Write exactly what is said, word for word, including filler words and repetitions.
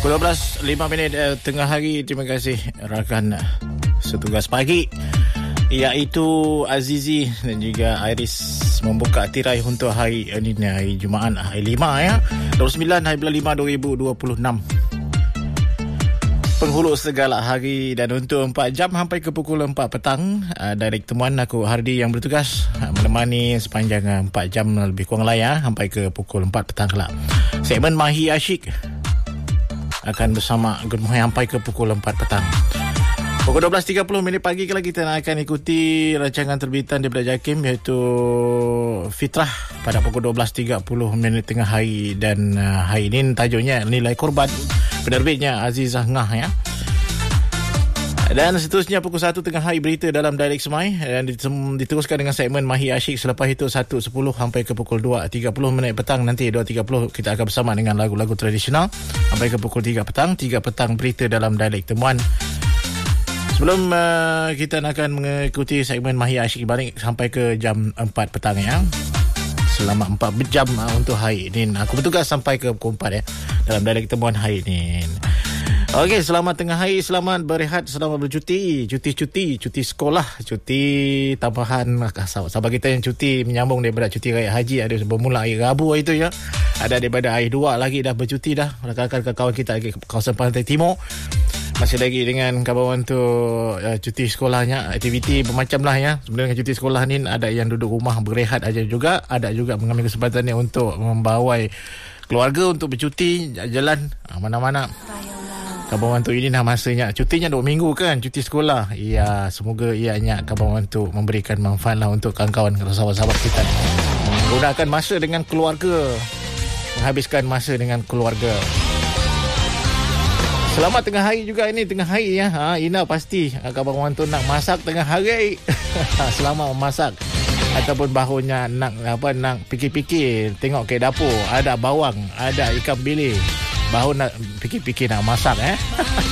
Pukul dua belas lima minit uh, tengah hari. Terima kasih rakan uh, setugas pagi, iaitu Azizi dan juga Iris membuka tirai untuk hari ini, hari Jumaat, hari lima ya, dua puluh sembilan hari bulan lima dua ribu dua puluh enam. Penghulu segala hari, dan untuk empat jam sampai ke pukul empat petang, uh, direct temuan aku Hardi yang bertugas uh, menemani sepanjang uh, empat jam lebih kurang lah ya, sampai ke pukul empat petang kelak. Segmen Mahi Asyik akan bersama Good Morning sampai ke pukul empat petang. Pukul dua belas tiga puluh minit pagi kalau kita akan ikuti rancangan terbitan daripada JAKIM, iaitu Fitrah pada pukul dua belas tiga puluh minit tengah hari. Dan uh, hari ini tajuknya Nilai Korban, penerbitnya Azizah Ngah ya. Dan seterusnya pukul satu tengah hari berita dalam Dialek Semai, dan diteruskan dengan segmen Mahi Asyik. Selepas itu satu sepuluh sampai ke pukul dua tiga puluh minit petang. Nanti dua tiga puluh kita akan bersama dengan lagu-lagu tradisional sampai ke pukul tiga petang. tiga petang berita dalam Dialek Temuan. Sebelum uh, kita akan mengikuti segmen Mahi Asyik balik sampai ke jam empat petang ya. Selama empat jam uh, untuk hari ini. Aku bertugas sampai ke pukul empat ya dalam Dialek Temuan hari ini. Okey, selamat tengah hari, selamat berehat, selamat bercuti, cuti-cuti, cuti sekolah, cuti tambahan. Sahabat kita yang cuti menyambung daripada cuti raya haji, ada bermula hari Rabu itu ya. Ada daripada hari dua lagi dah bercuti dah. Rakan-rakan kawan kita lagi kawasan Pantai Timur masih lagi dengan kawan untuk uh, cuti sekolahnya, aktiviti bermacam lah ya. Sebenarnya cuti sekolah ni ada yang duduk rumah berehat aja juga, ada juga mengambil kesempatan ni untuk membawai keluarga untuk bercuti jalan uh, mana-mana. Kawan tu ini dah masanya cutinya dua minggu kan, cuti sekolah. Ya, semoga ianya kawan tu memberikan manfaat lah untuk kawan-kawan, sahabat-sahabat kita. Gunakan masa dengan keluarga, menghabiskan masa dengan keluarga. Selamat tengah hari juga ini, tengah hari ya. Ha, Ina pasti kawan-kawan tu nak masak tengah hari. Selamat memasak. Ataupun bahunya nak apa nak fikir-fikir, tengok ke dapur, ada bawang, ada ikan bilis. Bahu nak fikir-fikir nak masak eh.